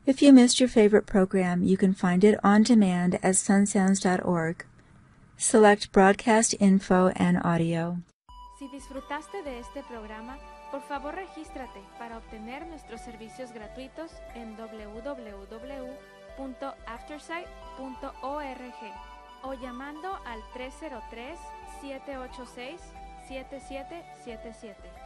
If you missed your favorite program, you can find it on demand at sunsounds.org. Select Broadcast Info and Audio. Si disfrutaste de este programa, por favor regístrate para obtener nuestros servicios gratuitos en www.aftersight.org o llamando al 303-786-7777.